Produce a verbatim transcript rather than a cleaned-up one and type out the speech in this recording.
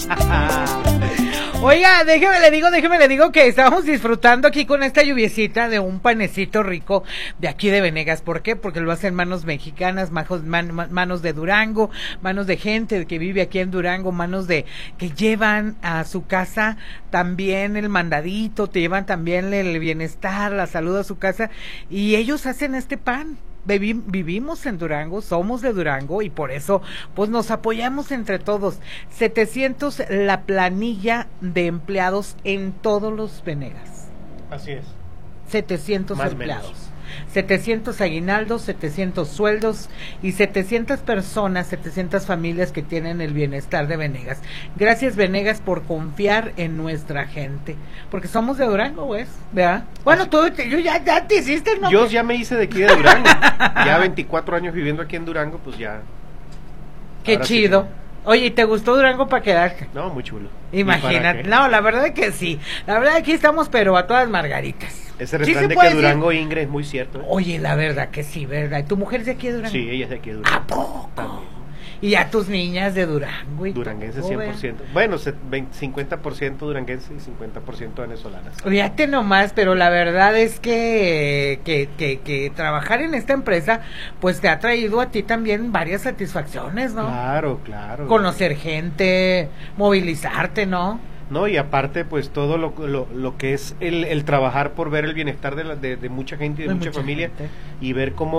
Oiga, déjeme le digo, déjeme le digo que estábamos disfrutando aquí con esta lluviecita de un panecito rico de aquí de Venegas. ¿Por qué? Porque lo hacen manos mexicanas, majos, man, manos de Durango, manos de gente que vive aquí en Durango, manos de que llevan a su casa también el mandadito, te llevan también el bienestar, la salud a su casa, y ellos hacen este pan. Vivi- vivimos en Durango, somos de Durango y por eso pues nos apoyamos entre todos. setecientos la planilla de empleados en todos los Venegas. Así es. setecientos Más empleados. menos. setecientos aguinaldos, setecientos sueldos y setecientas personas, setecientas familias que tienen el bienestar de Venegas. Gracias, Venegas, por confiar en nuestra gente, porque somos de Durango, pues, ¿verdad? Bueno, tú yo ya, ya te hiciste, ¿no? Yo ya me hice de aquí de Durango. Ya veinticuatro años viviendo aquí en Durango, pues ya. Qué Ahora sí chido. que- Oye, ¿y te gustó Durango para quedarte? No, muy chulo. Imagínate. ¿Y para qué? No, la verdad es que sí. La verdad aquí estamos, pero a todas margaritas. Ese Sí se refrán de puede que decir. Durango Ingrid es muy cierto. ¿eh? Oye, la verdad que sí, ¿verdad? ¿Y tu mujer es de aquí de Durango? Sí, ella es de aquí de Durango. ¿A poco? También. Y ya tus niñas de Durango. Y Duranguense todo, cien ¿verdad? por ciento. Bueno, se- veinte cincuenta por ciento duranguense y cincuenta por ciento venezolanas. Fíjate nomás, pero la verdad es que, que, que, que trabajar en esta empresa, pues te ha traído a ti también varias satisfacciones, ¿no? Claro, claro. Conocer gente, movilizarte, ¿no? No, y aparte, pues todo lo, lo, lo que es el, el trabajar por ver el bienestar de, la, de, de mucha gente y de, De mucha, mucha familia gente. y ver cómo